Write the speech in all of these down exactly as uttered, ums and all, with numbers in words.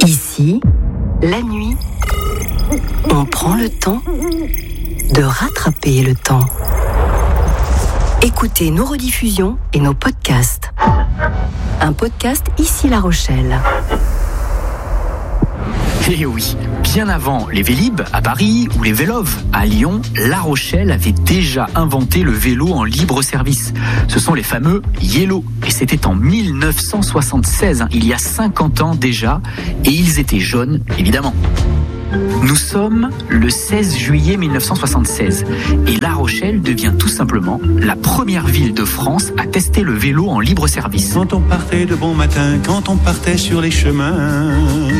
Ici, la nuit, on prend le temps de rattraper le temps. Écoutez nos rediffusions et nos podcasts. Un podcast Ici La Rochelle. Eh oui, bien avant les Vélib à Paris ou les Vélov à Lyon, La Rochelle avait déjà inventé le vélo en libre service. Ce sont les fameux Yellow. Et c'était en mille neuf cent soixante-seize, hein, il y a cinquante ans déjà, et ils étaient jaunes, évidemment. Nous sommes le seize juillet mille neuf cent soixante-seize et La Rochelle devient tout simplement la première ville de France à tester le vélo en libre service. Quand on partait de bon matin, quand on partait sur les chemins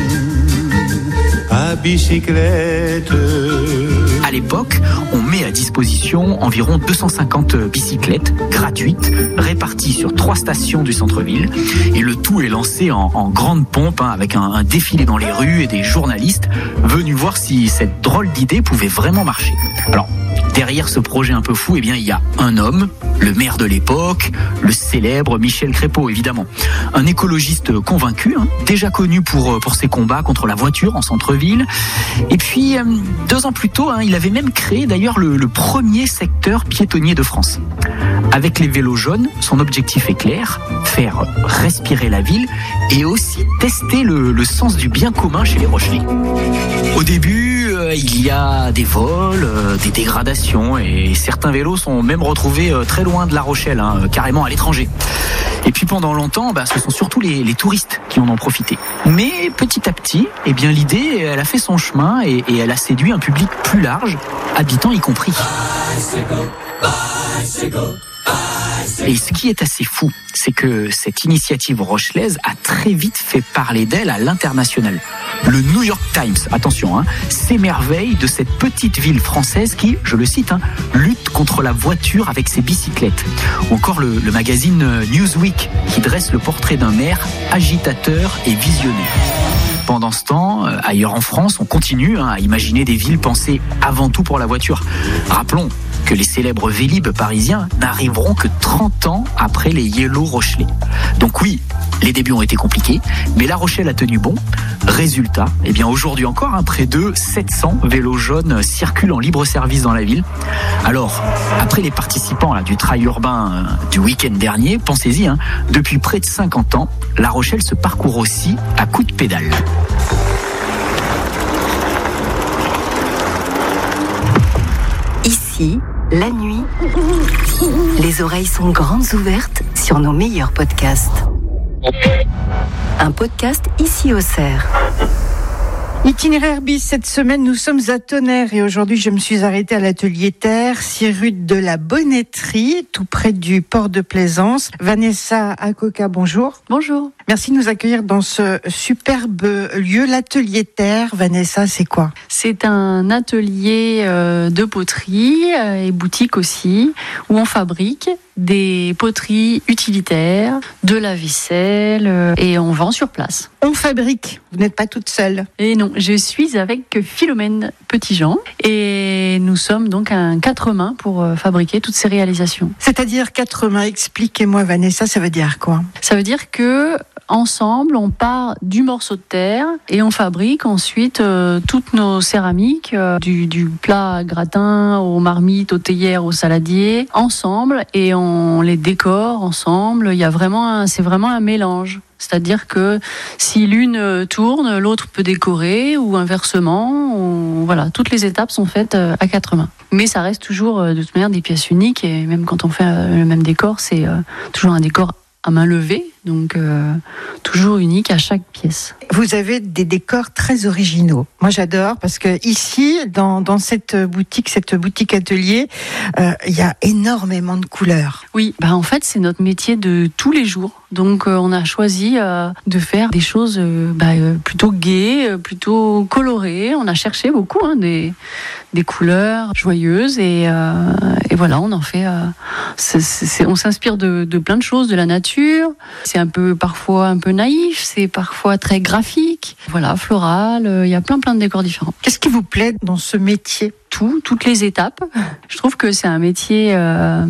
à bicyclette. À l'époque, on met à disposition environ deux cent cinquante bicyclettes gratuites réparties sur trois stations du centre-ville. Et le tout est lancé en, en grande pompe, hein, avec un, un défilé dans les rues et des journalistes venus voir si cette drôle d'idée pouvait vraiment marcher. Alors, derrière ce projet un peu fou, eh bien, il y a un homme, le maire de l'époque, le célèbre Michel Crépeau, évidemment. Un écologiste convaincu, hein, déjà connu pour, pour ses combats contre la voiture en centre-ville. Et puis, euh, deux ans plus tôt, hein, il avait même créé d'ailleurs le, le premier secteur piétonnier de France. Avec les vélos jaunes, son objectif est clair, faire respirer la ville et aussi tester le, le sens du bien commun chez les Rochelais. Au début, euh, il y a des vols, euh, des dégradations et certains vélos sont même retrouvés euh, très loin de La Rochelle, hein, carrément à l'étranger. Et puis pendant longtemps, bah, ce sont surtout les, les touristes qui en ont profité. Mais petit à petit, eh bien, l'idée, elle a fait son chemin et, et elle a séduit un public plus large, habitants y compris. Bicycle, bicycle. Et ce qui est assez fou, c'est que cette initiative rochelaise a très vite fait parler d'elle à l'international. Le New York Times, attention, hein, s'émerveille de cette petite ville française qui, je le cite, hein, lutte contre la voiture avec ses bicyclettes. Ou encore le, le magazine Newsweek qui dresse le portrait d'un maire agitateur et visionnaire. Pendant ce temps, ailleurs en France, on continue hein, à imaginer des villes pensées avant tout pour la voiture. Rappelons que les célèbres Vélib parisiens n'arriveront que trente ans après les Yellow rochelais. Donc oui, les débuts ont été compliqués, mais La Rochelle a tenu bon. Résultat, eh bien aujourd'hui encore, hein, près de sept cents vélos jaunes circulent en libre service dans la ville. Alors, après les participants là, du trail urbain euh, du week-end dernier, pensez-y, hein, depuis près de cinquante ans, La Rochelle se parcourt aussi à coups de pédale. Ici, la nuit, les oreilles sont grandes ouvertes sur nos meilleurs podcasts. Un podcast Ici Auxerre. Itinéraire bis, cette semaine nous sommes à Tonnerre et aujourd'hui je me suis arrêtée à l'atelier Terre, six rue de la Bonnetterie, tout près du port de Plaisance. Vanessa Akoka, bonjour. Bonjour. Merci de nous accueillir dans ce superbe lieu, l'atelier Terre. Vanessa, c'est quoi ? C'est un atelier de poterie et boutique aussi, où on fabrique des poteries utilitaires, de la vaisselle et on vend sur place. On fabrique, vous n'êtes pas toute seule. Et non, je suis avec Philomène Petitjean et nous sommes donc un quatre mains pour fabriquer toutes ces réalisations. C'est-à-dire quatre mains, expliquez-moi Vanessa, ça veut dire quoi ? Ça veut dire que ensemble, on part du morceau de terre et on fabrique ensuite euh, toutes nos céramiques, euh, du, du plat gratin aux marmites, aux théières, aux saladiers, ensemble et on les décore ensemble. Il y a vraiment un, c'est vraiment un mélange. C'est-à-dire que si l'une tourne, l'autre peut décorer ou inversement. On, voilà, toutes les étapes sont faites à quatre mains. Mais ça reste toujours de toute manière des pièces uniques et même quand on fait le même décor, c'est euh, toujours un décor à main levée, donc euh, toujours unique à chaque pièce. Vous avez des décors très originaux. Moi, j'adore parce que ici, dans, dans cette boutique, cette boutique atelier, euh, il y a énormément de couleurs. Oui, bah en fait, c'est notre métier de tous les jours. Donc, euh, on a choisi euh, de faire des choses euh, bah, euh, plutôt gaies, euh, plutôt colorées. On a cherché beaucoup hein, des, des couleurs joyeuses et, euh, et voilà, on en fait. Euh, c'est, c'est, on s'inspire de, de plein de choses, de la nature. C'est un peu parfois un peu naïf, c'est parfois très graphique. Voilà, floral. Il euh, y a plein plein de décors différents. Qu'est-ce qui vous plaît dans ce métier ? Tout, toutes les étapes. Je trouve que c'est un métier. Euh,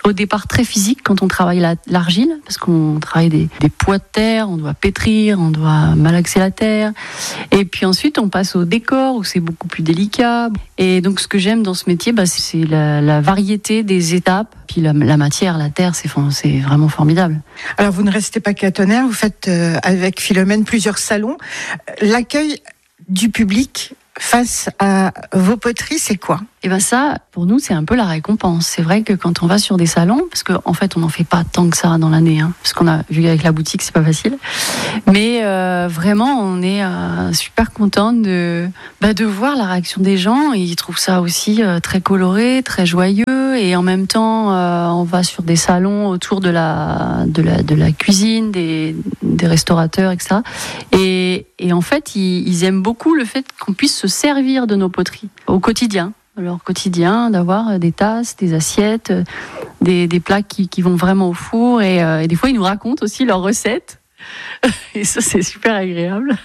au départ très physique quand on travaille la, l'argile, parce qu'on travaille des, des poids de terre, on doit pétrir, on doit malaxer la terre. Et puis ensuite, on passe au décor, où c'est beaucoup plus délicat. Et donc, ce que j'aime dans ce métier, bah, c'est la, la variété des étapes. Puis la, la matière, la terre, c'est, c'est vraiment formidable. Alors, vous ne restez pas qu'à Tonnerre, vous faites euh, avec Philomène plusieurs salons. L'accueil du public face à vos poteries, c'est quoi ? Et ben ça, pour nous, c'est un peu la récompense. C'est vrai que quand on va sur des salons, parce qu'en en fait, on n'en fait pas tant que ça dans l'année, hein, parce qu'on a vu avec la boutique, c'est pas facile. Mais euh, vraiment, on est euh, super content de bah, de voir la réaction des gens. Ils trouvent ça aussi euh, très coloré, très joyeux, et en même temps, euh, on va sur des salons autour de la de la de la cuisine, des des restaurateurs, et cetera. Et et en fait, ils, ils aiment beaucoup le fait qu'on puisse se servir de nos poteries au quotidien. Leur quotidien, d'avoir des tasses, des assiettes, des, des plats qui, qui vont vraiment au four. Et, euh, et des fois, ils nous racontent aussi leurs recettes. Et ça, c'est super agréable.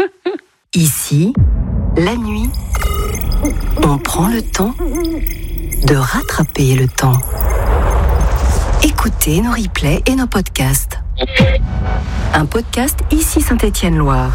Ici, la nuit, on prend le temps de rattraper le temps. Écoutez nos replays et nos podcasts. Un podcast Ici Saint-Étienne-Loire.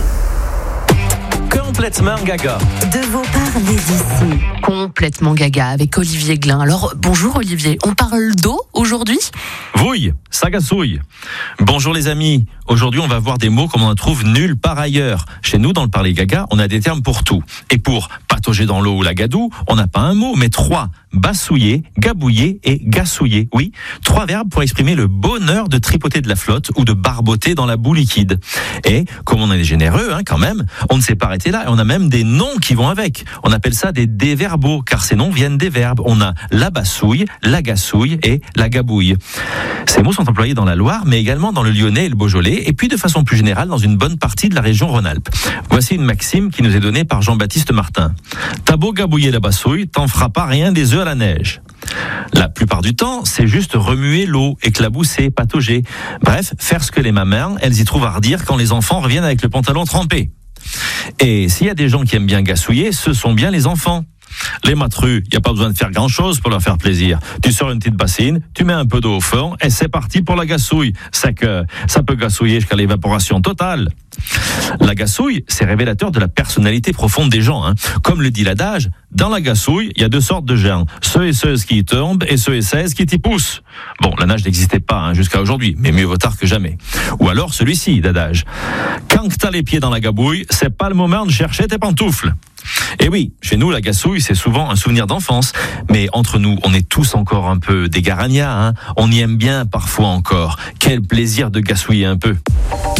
Complètement gaga. De vos parlez d'ici. Complètement gaga avec Olivier Glin. Alors, bonjour Olivier, on parle d'eau aujourd'hui ? Vouille, sagasouille. Bonjour les amis. Aujourd'hui, on va voir des mots comme on en trouve nulle part ailleurs. Chez nous, dans le parler gaga, on a des termes pour tout. Et pour patauger dans l'eau ou la gadoue, on n'a pas un mot, mais trois. Bassouiller, gabouiller et gassouiller. Oui, trois verbes pour exprimer le bonheur de tripoter de la flotte ou de barboter dans la boue liquide. Et, comme on est généreux, hein, quand même, on ne s'est pas arrêté là. Et on a même des noms qui vont avec. On appelle ça des déverbaux, car ces noms viennent des verbes. On a la bassouille, la gassouille et la gabouille. Ces mots sont employés dans la Loire, mais également dans le Lyonnais et le Beaujolais, et puis de façon plus générale dans une bonne partie de la région Rhône-Alpes. Voici une maxime qui nous est donnée par Jean-Baptiste Martin. T'as beau gabouiller la bassouille, t'en feras pas rien des œufs à la neige. La plupart du temps, c'est juste remuer l'eau, éclabousser, patauger. Bref, faire ce que les mamans, elles y trouvent à redire quand les enfants reviennent avec le pantalon trempé. Et s'il y a des gens qui aiment bien gassouiller, ce sont bien les enfants. Les matrus, il n'y a pas besoin de faire grand-chose pour leur faire plaisir. Tu sors une petite bassine, tu mets un peu d'eau au fond et c'est parti pour la gassouille. C'est que ça peut gassouiller jusqu'à l'évaporation totale. La gassouille, c'est révélateur de la personnalité profonde des gens. Hein. Comme le dit l'adage, dans la gassouille, il y a deux sortes de gens. Ceux et ceuses qui y tombent et ceux et ceuses qui t'y poussent. Bon, la nage n'existait pas hein, jusqu'à aujourd'hui, mais mieux vaut tard que jamais. Ou alors celui-ci d'adage. Quand t'as les pieds dans la gabouille, c'est pas le moment de chercher tes pantoufles. Et oui, chez nous, la gassouille, c'est souvent un souvenir d'enfance. Mais entre nous, on est tous encore un peu des garannias. Hein. On y aime bien parfois encore. Quel plaisir de gassouiller un peu.